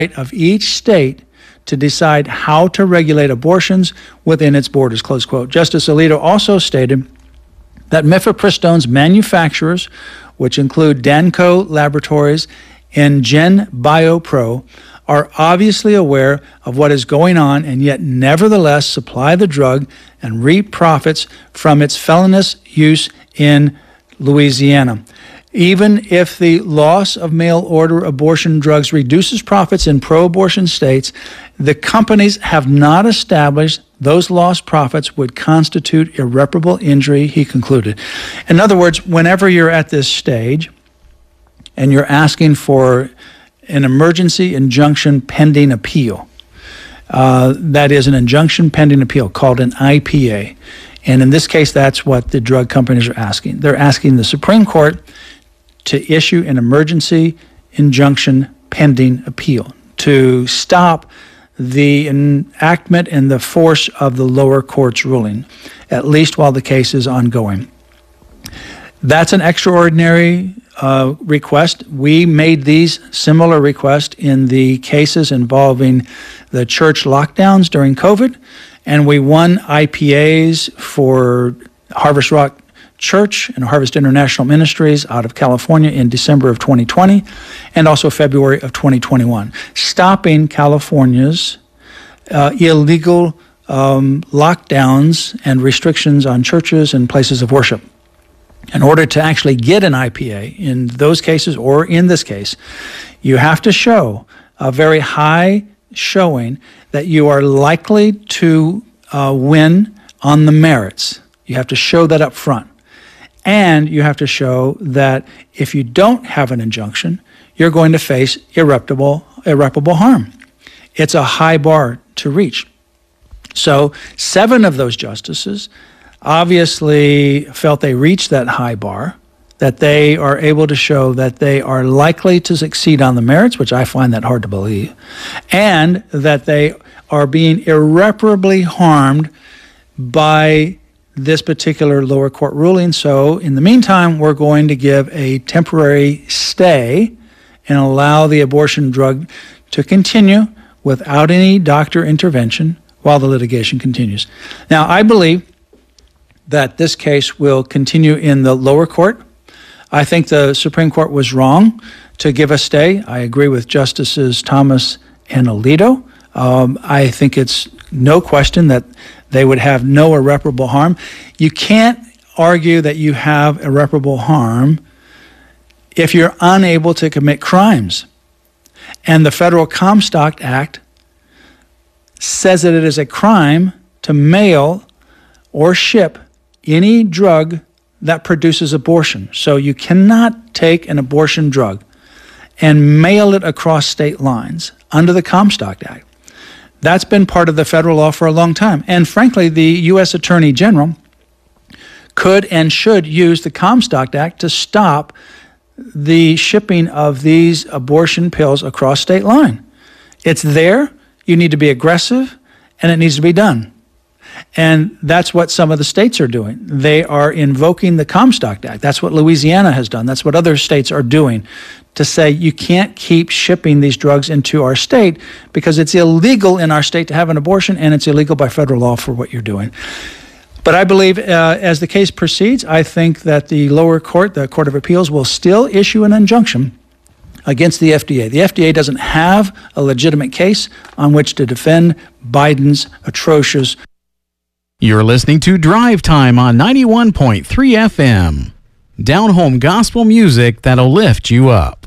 of each state to decide how to regulate abortions within its borders, close quote. Justice Alito also stated that mifepristone's manufacturers, which include Danco Laboratories and Gen BioPro, are obviously aware of what is going on and yet nevertheless supply the drug and reap profits from its felonious use in Louisiana. Even if the loss of mail-order abortion drugs reduces profits in pro-abortion states, the companies have not established those lost profits would constitute irreparable injury, he concluded. In other words, whenever you're at this stage and you're asking for an emergency injunction pending appeal, that is an injunction pending appeal called an IPA. And in this case, that's what the drug companies are asking. They're asking the Supreme Court to issue an emergency injunction pending appeal to stop the enactment and the force of the lower court's ruling, at least while the case is ongoing. That's an extraordinary request. We made these similar requests in the cases involving the church lockdowns during COVID, and we won IPAs for Harvest Rock Church and Harvest International Ministries out of California in December of 2020 and also February of 2021, stopping California's illegal lockdowns and restrictions on churches and places of worship. In order to actually get an IPA in those cases or in this case, you have to show a very high showing that you are likely to win on the merits. You have to show that up front. And you have to show that if you don't have an injunction, you're going to face irreparable harm. It's a high bar to reach. So 7 of those justices obviously felt they reached that high bar, that they are able to show that they are likely to succeed on the merits, which I find that hard to believe, and that they are being irreparably harmed by this particular lower court ruling. So in the meantime, we're going to give a temporary stay and allow the abortion drug to continue without any doctor intervention while the litigation continues. Now, I believe that this case will continue in the lower court. I think the Supreme Court was wrong to give a stay. I agree with Justices Thomas and Alito. I think it's no question that they would have no irreparable harm. You can't argue that you have irreparable harm if you're unable to commit crimes. And the Federal Comstock Act says that it is a crime to mail or ship any drug that produces abortion. So you cannot take an abortion drug and mail it across state lines under the Comstock Act. That's been part of the federal law for a long time. And frankly, the U.S. Attorney General could and should use the Comstock Act to stop the shipping of these abortion pills across state line. It's there. You need to be aggressive, and it needs to be done. And that's what some of the states are doing. They are invoking the Comstock Act. That's what Louisiana has done. That's what other states are doing to say you can't keep shipping these drugs into our state because it's illegal in our state to have an abortion, and it's illegal by federal law for what you're doing. But I believe as the case proceeds, I think that the lower court, the Court of Appeals, will still issue an injunction against the FDA. The FDA doesn't have a legitimate case on which to defend Biden's atrocious. You're listening to Drive Time on 91.3 FM. Down-home gospel music that'll lift you up.